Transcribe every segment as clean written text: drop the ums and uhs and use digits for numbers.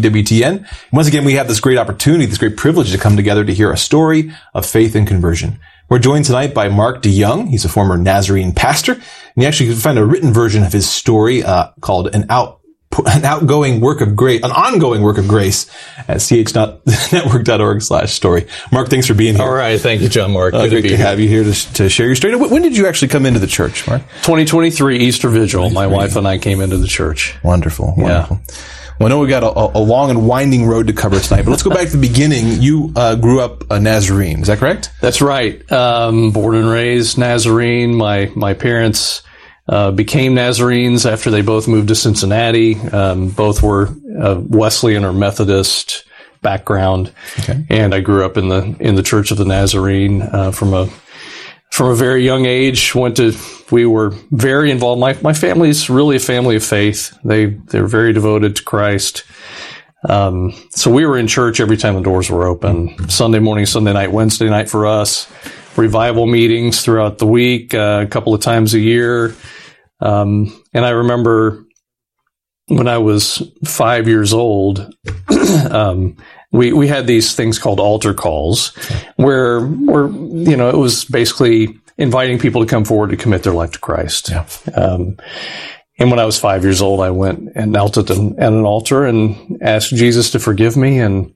EWTN. Once again, we have this great opportunity, this great privilege to come together to hear a story of faith and conversion. We're joined tonight by Mark DeYoung. He's a former Nazarene pastor, and you actually can find a written version of his story called an ongoing work of grace at chnetwork.org/story. Mark, thanks for being here. All right. Thank you, John Mark. Good to have you here to share your story. When did you actually come into the church, Mark? 2023 Easter Vigil. My wife and I came into the church. Wonderful. Yeah. Well, I know we got a long and winding road to cover tonight, but let's go back to the beginning. You grew up a Nazarene. Is that correct? That's right. Born and raised Nazarene. My parents became Nazarenes after they both moved to Cincinnati. Both were Wesleyan or Methodist background, okay. And I grew up in the Church of the Nazarene from a very young age. We were very involved. My family's really a family of faith. They're very devoted to Christ. So we were in church every time the doors were open. Sunday morning, Sunday night, Wednesday night for us. Revival meetings throughout the week, a couple of times a year. And I remember when I was 5 years old, we had these things called altar calls where it was basically inviting people to come forward to commit their life to Christ. Yeah. And when I was 5 years old, I went and knelt at an altar and asked Jesus to forgive me. And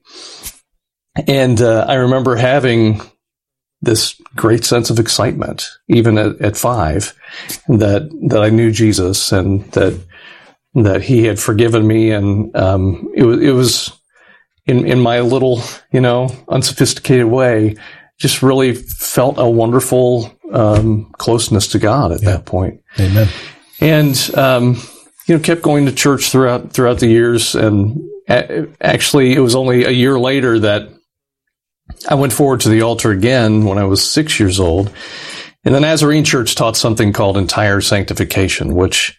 I remember having this great sense of excitement, even at 5, that I knew Jesus and that he had forgiven me. And it was in my little, unsophisticated way, just really felt a wonderful closeness to God at that point. Amen. And kept going to church throughout the years. And actually, it was only a year later that I went forward to the altar again when I was 6 years old. And the Nazarene Church taught something called entire sanctification, which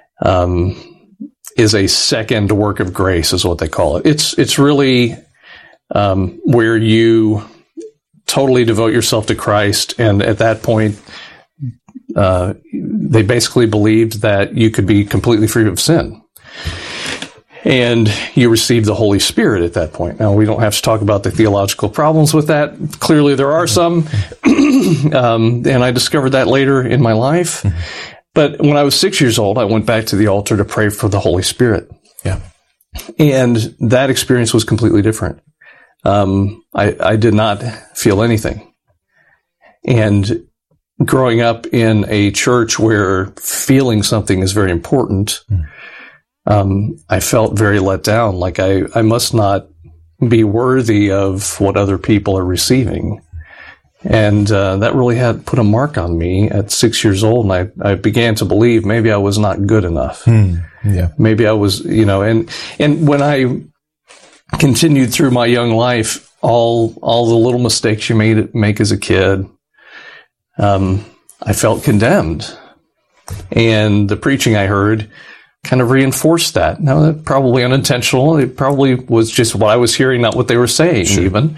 is a second work of grace, is what they call it. It's really where you totally devote yourself to Christ, and at that point, they basically believed that you could be completely free of sin. And you receive the Holy Spirit at that point. Now, we don't have to talk about the theological problems with that. Clearly, there are some. And I discovered that later in my life. But when I was 6 years old, I went back to the altar to pray for the Holy Spirit. Yeah. And that experience was completely different. I did not feel anything. And growing up in a church where feeling something is very important, I felt very let down, like I must not be worthy of what other people are receiving. And that really had put a mark on me at 6 years old, and I began to believe maybe I was not good enough. Yeah. Maybe I was, and when I continued through my young life, all the little mistakes you make as a kid, I felt condemned. And the preaching I heard kind of reinforced that. Now, that probably unintentional. It probably was just what I was hearing, not what they were saying, even.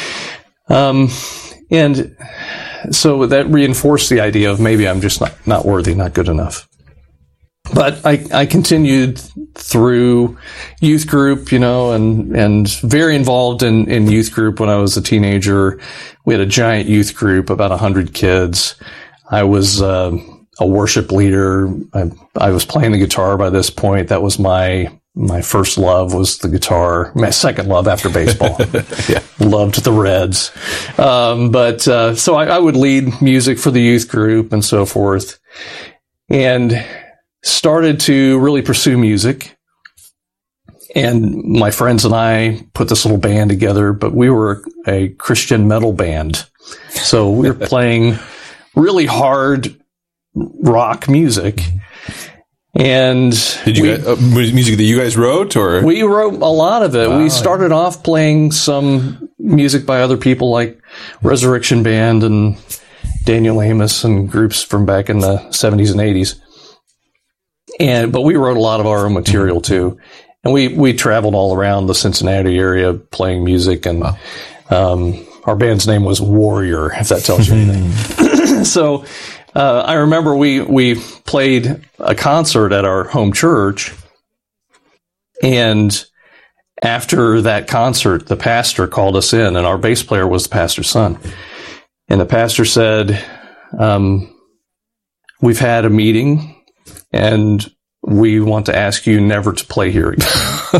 And so that reinforced the idea of maybe I'm just not worthy, not good enough. But I continued through youth group, and very involved in youth group when I was a teenager. We had a giant youth group, about 100 kids. I was a worship leader. I was playing the guitar by this point. That was my first love, was the guitar. My second love after baseball. Yeah. Loved the Reds. So I would lead music for the youth group and so forth. And started to really pursue music. And my friends and I put this little band together, but we were a Christian metal band. So we were playing really hard rock music. And did you music that you guys wrote, or? We wrote a lot of it. Wow. We started off playing some music by other people like Resurrection Band and Daniel Amos and groups from back in the 70s and 80s. But we wrote a lot of our own material too. And we traveled all around the Cincinnati area playing music, and our band's name was Warrior, if that tells you anything. So I remember we played a concert at our home church, and after that concert, the pastor called us in, and our bass player was the pastor's son. And the pastor said, we've had a meeting, and we want to ask you never to play here again.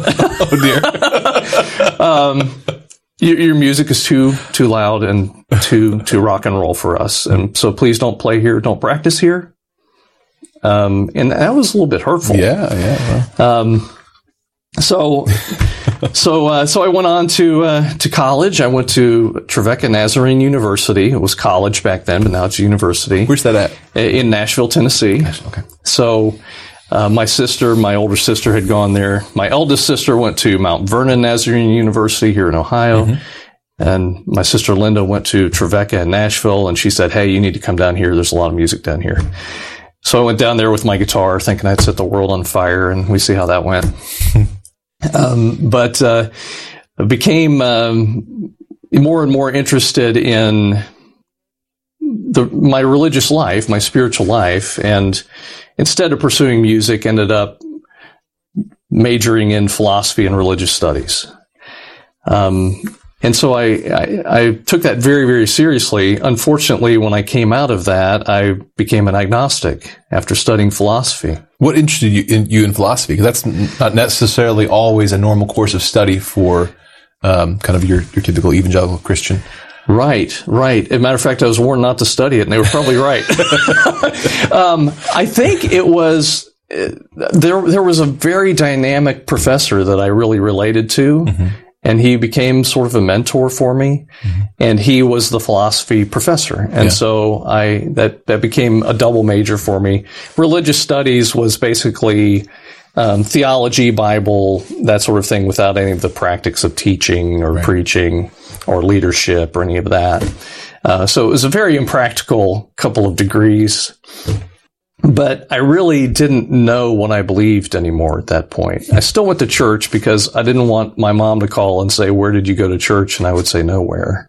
Oh, dear. Your music is too loud and too rock and roll for us. And so please don't play here. Don't practice here. And that was a little bit hurtful. Yeah. Well. So I went on to college. I went to Trevecca Nazarene University. It was college back then, but now it's university. Where's that at? In Nashville, Tennessee. Okay. So my older sister had gone there. My eldest sister went to Mount Vernon Nazarene University here in Ohio. Mm-hmm. And my sister Linda went to Trevecca in Nashville, and she said, hey, you need to come down here. There's a lot of music down here. So I went down there with my guitar thinking I'd set the world on fire, and we see how that went. But I became more and more interested in my religious life, my spiritual life, and instead of pursuing music, ended up majoring in philosophy and religious studies. And so I took that very, very seriously. Unfortunately, when I came out of that, I became an agnostic after studying philosophy. What interested you in philosophy? Because that's not necessarily always a normal course of study for kind of your typical evangelical Christian. Right. As a matter of fact, I was warned not to study it, and they were probably right. I think it was there was a very dynamic professor that I really related to. Mm-hmm. And he became sort of a mentor for me, mm-hmm. and he was the philosophy professor. And so that became a double major for me. Religious studies was basically theology, Bible, that sort of thing, without any of the practice of teaching or preaching or leadership or any of that. So it was a very impractical couple of degrees. But I really didn't know what I believed anymore at that point. I still went to church because I didn't want my mom to call and say, where did you go to church? And I would say, nowhere.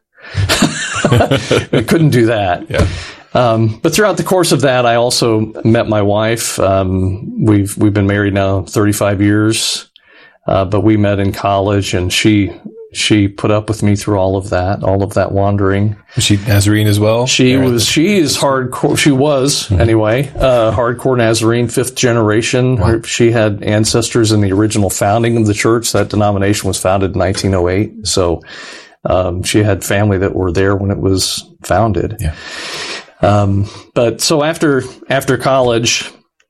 I couldn't do that. Yeah. But throughout the course of that, I also met my wife. We've been married now 35 years. But we met in college, and she put up with me through all of that wandering. Was she Nazarene as well? She is hardcore. She was, anyway, hardcore Nazarene, 5th generation. Wow. She had ancestors in the original founding of the church. That denomination was founded in 1908. So, she had family that were there when it was founded. Yeah. But so after college,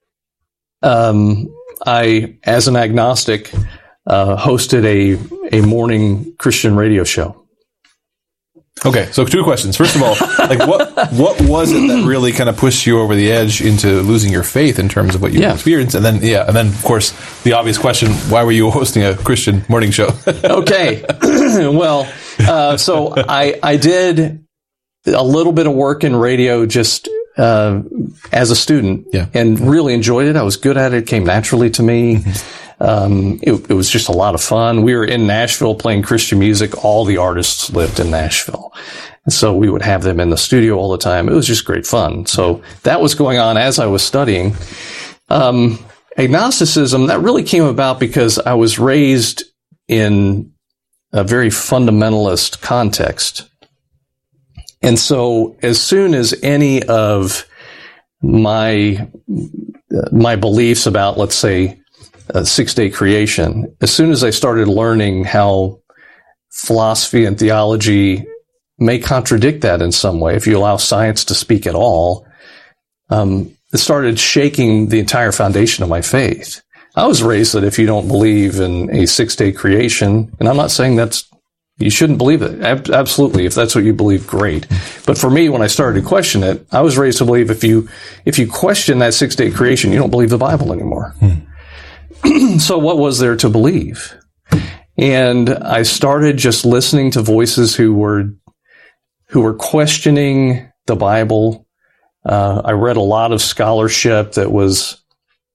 I, as an agnostic, hosted a morning Christian radio show. Okay, so 2 questions. First of all, like what was it that really kind of pushed you over the edge into losing your faith in terms of what you experienced? And then of course the obvious question: why were you hosting a Christian morning show? Okay, well, so I did a little bit of work in radio just as a student, and really enjoyed it. I was good at it; it came naturally to me. Mm-hmm. It was just a lot of fun. We were in Nashville playing Christian music. All the artists lived in Nashville. And so we would have them in the studio all the time. It was just great fun. So that was going on as I was studying. Agnosticism, that really came about because I was raised in a very fundamentalist context. And so as soon as any of my beliefs about, let's say, 6-day creation, as soon as I started learning how philosophy and theology may contradict that in some way, if you allow science to speak at all, it started shaking the entire foundation of my faith. I was raised that if you don't believe in a 6-day creation, and I'm not saying you shouldn't believe it. Absolutely. If that's what you believe, great. But for me, when I started to question it, I was raised to believe if you question that 6-day creation, you don't believe the Bible anymore. So what was there to believe? And I started just listening to voices who were questioning the Bible. I read a lot of scholarship that was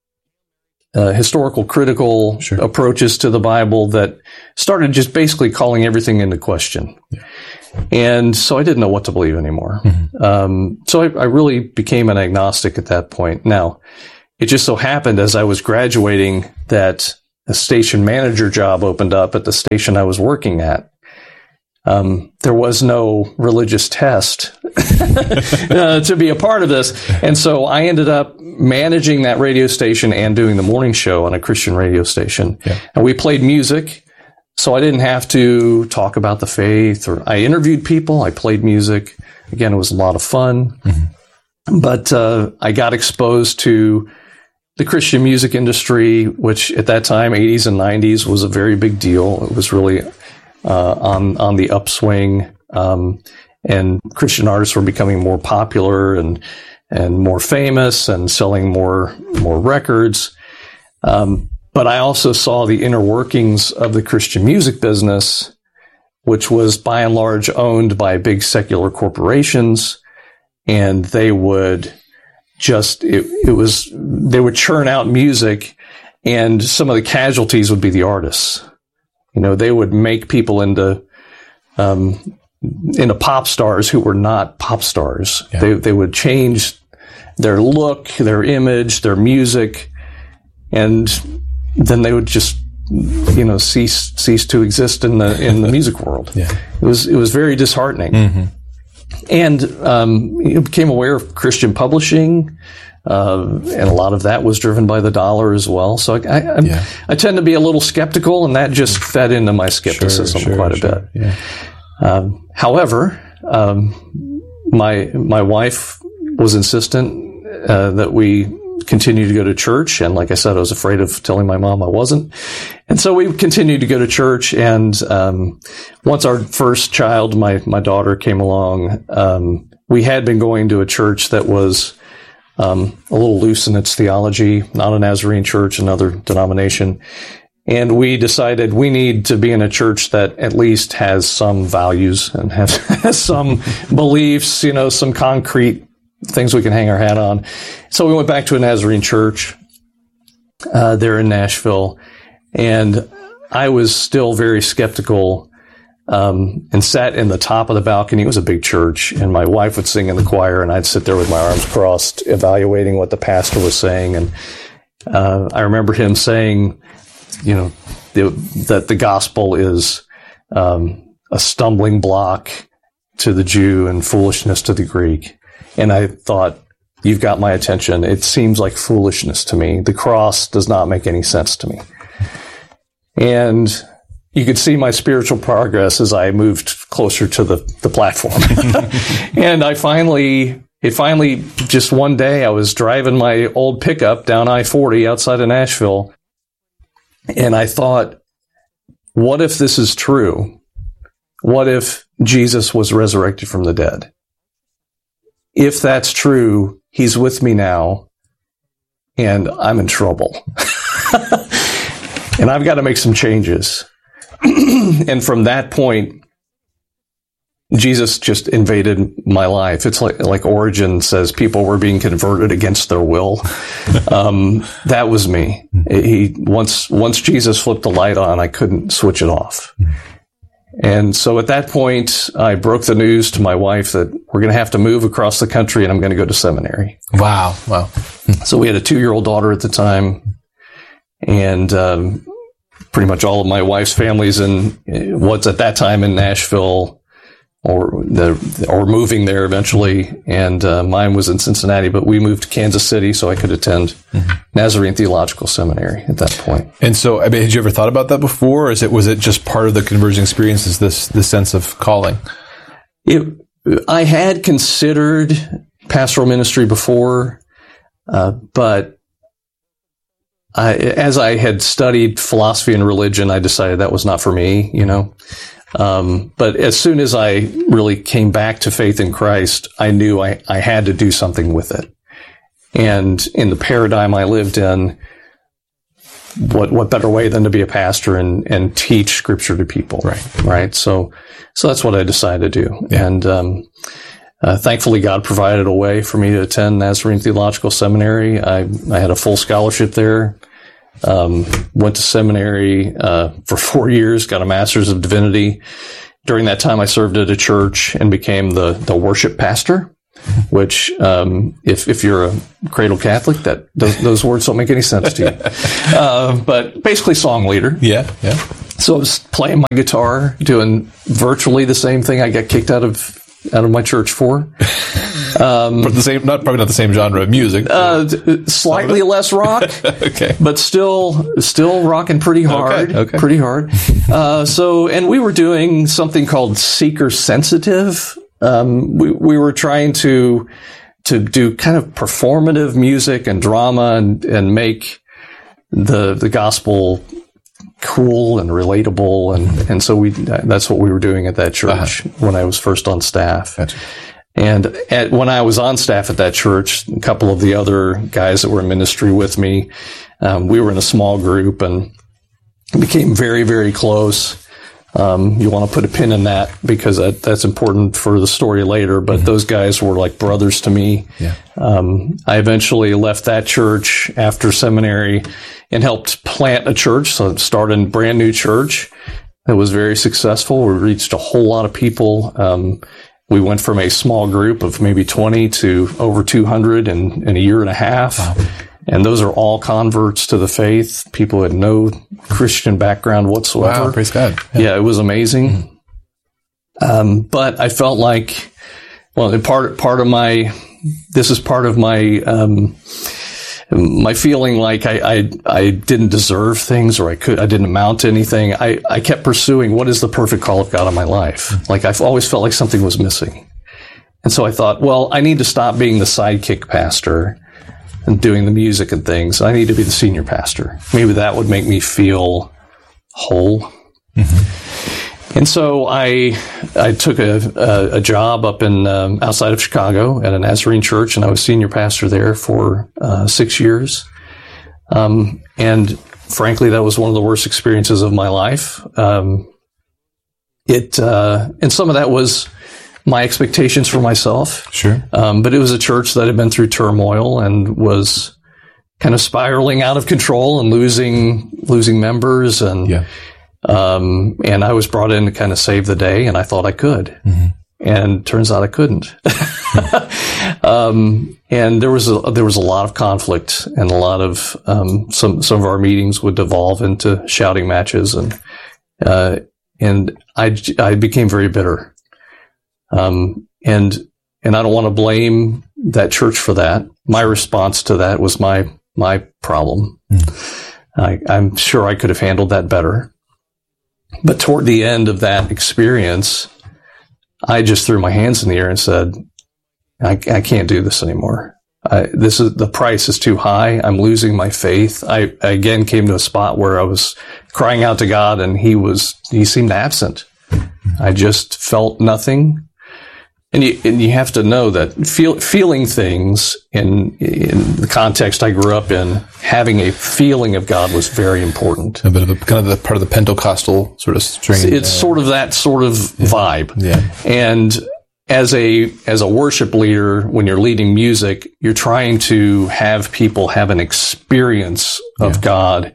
historical critical approaches to the Bible that started just basically calling everything into question. Yeah. And so I didn't know what to believe anymore. Mm-hmm. So I really became an agnostic at that point. Now, it just so happened as I was graduating that a station manager job opened up at the station I was working at. There was no religious test to be a part of this. And so I ended up managing that radio station and doing the morning show on a Christian radio station. Yeah. And we played music, so I didn't have to talk about the faith, or I interviewed people, I played music. Again, it was a lot of fun. Mm-hmm. But I got exposed to the Christian music industry, which at that time, 80s and 90s, was a very big deal. It was really on the upswing, and Christian artists were becoming more popular and more famous and selling more records. But I also saw the inner workings of the Christian music business, which was by and large owned by big secular corporations, and they would they would churn out music, and some of the casualties would be the artists. They would make people into pop stars who were not pop stars. Yeah. They would change their look, their image, their music, and then they would just cease to exist in the music world. Yeah. It was very disheartening. Mm-hmm. And you became aware of Christian publishing. And a lot of that was driven by the dollar as well. So I tend to be a little skeptical, and that just fed into my skepticism quite a bit. Yeah. However, my wife was insistent that we continue to go to church. And like I said, I was afraid of telling my mom I wasn't. And so we continued to go to church. And once our first child, my daughter, came along, we had been going to a church that was a little loose in its theology, not a Nazarene church, another denomination. And we decided we need to be in a church that at least has some values and has some beliefs, some concrete things we can hang our hat on. So we went back to a Nazarene church there in Nashville. And I was still very skeptical, and sat in the top of the balcony. It was a big church, and my wife would sing in the choir, and I'd sit there with my arms crossed, evaluating what the pastor was saying. And I remember him saying, that the gospel is a stumbling block to the Jew and foolishness to the Greek. And I thought, you've got my attention. It seems like foolishness to me. The cross does not make any sense to me. And you could see my spiritual progress as I moved closer to the platform. And it finally, just one day, I was driving my old pickup down I-40 outside of Nashville, and I thought, what if this is true? What if Jesus was resurrected from the dead? If that's true, he's with me now, and I'm in trouble. And I've got to make some changes. And from that point, Jesus just invaded my life. It's like Origen says, people were being converted against their will. That was me. Once Jesus flipped the light on, I couldn't switch it off. And so at that point, I broke the news to my wife that we're going to have to move across the country, and I'm going to go to seminary. Wow. So we had a 2-year-old daughter at the time, and pretty much all of my wife's family's in what's at that time in Nashville, or moving there eventually, and mine was in Cincinnati, but we moved to Kansas City so I could attend Nazarene Theological Seminary at that point. And so, had you ever thought about that before, or was it just part of the conversion experience, is this sense of calling? I had considered pastoral ministry before, but as I had studied philosophy and religion, I decided that was not for me, But as soon as I really came back to faith in Christ, I knew I had to do something with it. And in the paradigm I lived in, what better way than to be a pastor and teach Scripture to people, right? So that's what I decided to do. Yeah. And thankfully, God provided a way for me to attend Nazarene Theological Seminary. I had a full scholarship there. Went to seminary for 4 years, got a master's of divinity. During that time, I served at a church and became the worship pastor. which, if you're a cradle Catholic, those words don't make any sense to you. But basically song leader. Yeah. So I was playing my guitar, doing virtually the same thing I got kicked out of my church for. Probably not the same genre of music. Slightly less rock, okay, but still rocking pretty hard. Okay. Pretty hard. And we were doing something called seeker sensitive. We were trying to do kind of performative music and drama and make the gospel cool and relatable, and so that's what we were doing at that church when I was first on staff. Gotcha. And when I was on staff at that church, a couple of the other guys that were in ministry with me, we were in a small group and became very, very close. You want to put a pin in that because that's important for the story later, but those guys were like brothers to me. Yeah. I eventually left that church after seminary and helped plant a church, so started a brand new church that was very successful. We reached a whole lot of people. We went from a small group of maybe 20 to over 200 in a year and a half. Wow. And those are all converts to the faith, people who had no Christian background whatsoever. Wow, praise God. Yeah, it was amazing. But I felt like, well, this is part of my my feeling like I didn't deserve things, or I didn't amount to anything. I kept pursuing what is the perfect call of God on my life. Like I've always felt like something was missing. And so I thought, well, I need to stop being the sidekick pastor and doing the music and things. I need to be the senior pastor. Maybe that would make me feel whole. And so I took a job up in outside of Chicago at a Nazarene church, and I was senior pastor there for 6 years. And frankly, that was one of the worst experiences of my life. And some of that was my expectations for myself. Sure. But it was a church that had been through turmoil and was kind of spiraling out of control and losing members. And, and I was brought in to kind of save the day, and I thought I could. And turns out I couldn't. And there was a lot of conflict, and a lot of, some of our meetings would devolve into shouting matches, and I became very bitter. And I don't want to blame that church for that. My response to that was my problem. I'm sure I could have handled that better. But toward the end of that experience, I just threw my hands in the air and said, I can't do this anymore. The price is too high. I'm losing my faith. I again came to a spot where I was crying out to God, and he seemed absent. I just felt nothing. And you have to know that feeling things in the context I grew up in, having a feeling of God was very important. A bit of kind of the part of the Pentecostal sort of string. It's sort of that sort of vibe. Yeah. And as a worship leader, when you're leading music, you're trying to have people have an experience of God.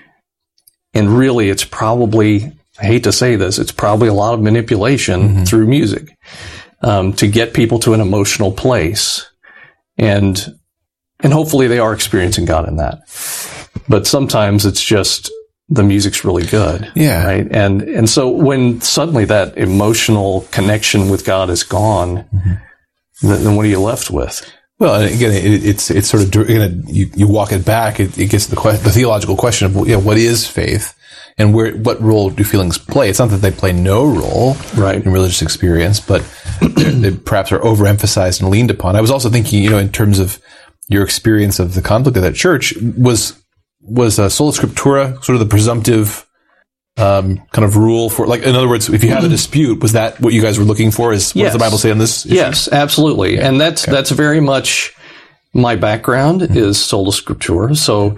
And really, it's probably, I hate to say this, it's probably a lot of manipulation through music. To get people to an emotional place, and hopefully they are experiencing God in that. But sometimes it's just the music's really good, right? And so when suddenly that emotional connection with God is gone, then what are you left with? Well, and again, it's sort of you walk it back. It gets to the theological question of what is faith. And what role do feelings play? It's not that they play no role in religious experience, but they perhaps are overemphasized and leaned upon. I was also thinking, in terms of your experience of the conflict of that church, was sola scriptura sort of the presumptive kind of rule for, like, in other words, if you have a dispute, was that what you guys were looking for? What does the Bible say on this issue? Yes, absolutely. Yeah. And that's very much my background is sola scriptura. So,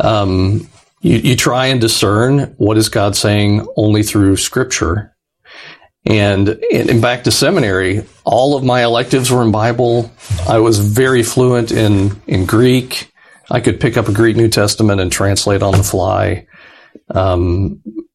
You try and discern what is God saying only through Scripture. And back to seminary, all of my electives were in Bible. I was very fluent in Greek. I could pick up a Greek New Testament and translate on the fly.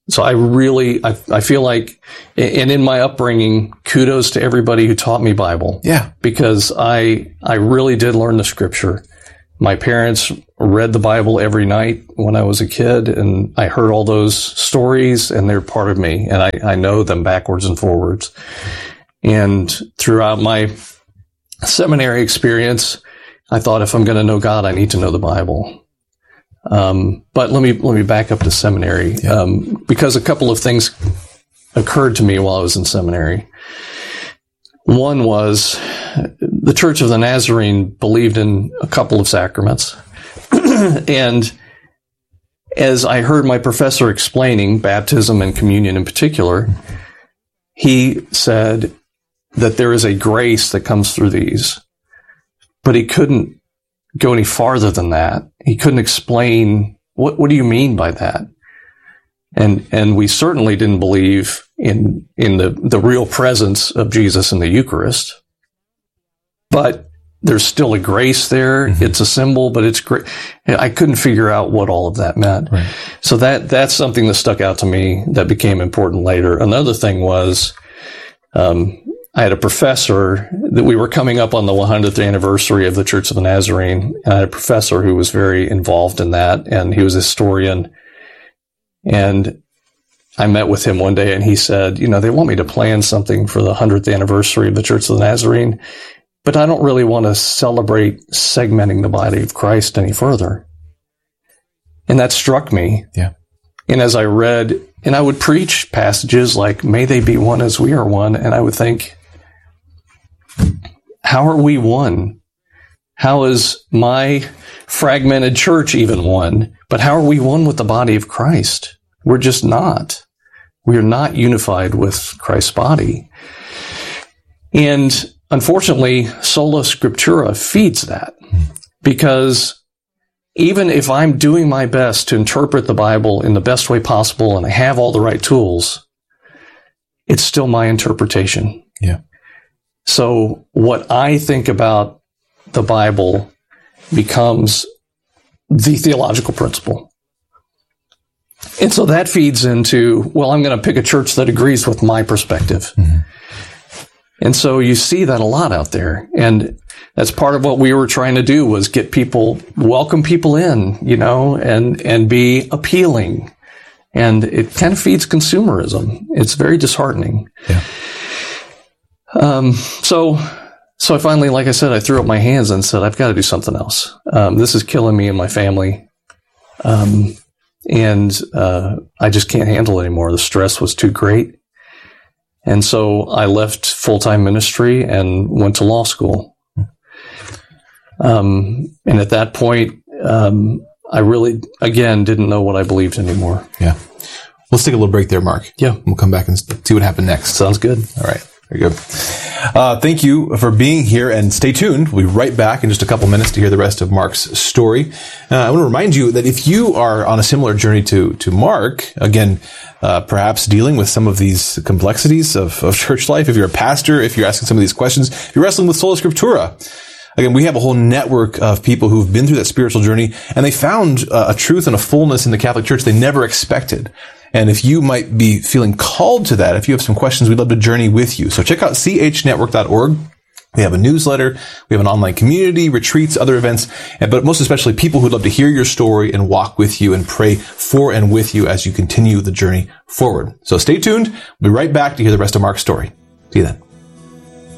So I feel like, and in my upbringing, kudos to everybody who taught me Bible. Yeah. Because I really did learn the scripture. My parents read the Bible every night when I was a kid, and I heard all those stories, and they're part of me, and I know them backwards and forwards. And throughout my seminary experience, I thought, if I'm going to know God, I need to know the Bible. But let me back up to seminary, because a couple of things occurred to me while I was in seminary. One was the Church of the Nazarene believed in a couple of sacraments. And as I heard my professor explaining baptism and communion in particular, he said that there is a grace that comes through these, but he couldn't go any farther than that. He couldn't explain, what do you mean by that? And we certainly didn't believe in the real presence of Jesus in the Eucharist. But there's still a grace there. Mm-hmm. It's a symbol, but it's great. I couldn't figure out what all of that meant. Right. So that's something that stuck out to me that became important later. Another thing was, I had a professor that we were coming up on the 100th anniversary of the Church of the Nazarene. And I had a professor who was very involved in that, and he was a historian. And I met with him one day, and he said, they want me to plan something for the 100th anniversary of the Church of the Nazarene, but I don't really want to celebrate segmenting the body of Christ any further. And that struck me. Yeah. And as I read, and I would preach passages like, may they be one as we are one, and I would think, how are we one? How is my fragmented church even one? But how are we one with the body of Christ? We're just not. We are not unified with Christ's body. And unfortunately, sola scriptura feeds that, because even if I'm doing my best to interpret the Bible in the best way possible and I have all the right tools, it's still my interpretation. Yeah. So what I think about the Bible becomes the theological principle. And so that feeds into, well, I'm going to pick a church that agrees with my perspective. Mm-hmm. And so you see that a lot out there. And that's part of what we were trying to do, was welcome people in, and be appealing. And it kind of feeds consumerism. It's very disheartening. Yeah. So I finally, like I said, I threw up my hands and said, I've got to do something else. This is killing me and my family. And I just can't handle it anymore. The stress was too great. And so I left full-time ministry and went to law school. And at that point, I really, again, didn't know what I believed anymore. Yeah. Let's take a little break there, Mark. Yeah. We'll come back and see what happened next. Sounds good. All right. Very good. Thank you for being here, and stay tuned. We'll be right back in just a couple minutes to hear the rest of Mark's story. I want to remind you that if you are on a similar journey to Mark, again, perhaps dealing with some of these complexities of church life, if you're a pastor, if you're asking some of these questions, if you're wrestling with sola scriptura, again, we have a whole network of people who've been through that spiritual journey, and they found a truth and a fullness in the Catholic Church they never expected. And if you might be feeling called to that, if you have some questions, we'd love to journey with you. So check out chnetwork.org. We have a newsletter. We have an online community, retreats, other events, but most especially people who'd love to hear your story and walk with you and pray for and with you as you continue the journey forward. So stay tuned. We'll be right back to hear the rest of Mark's story. See you then.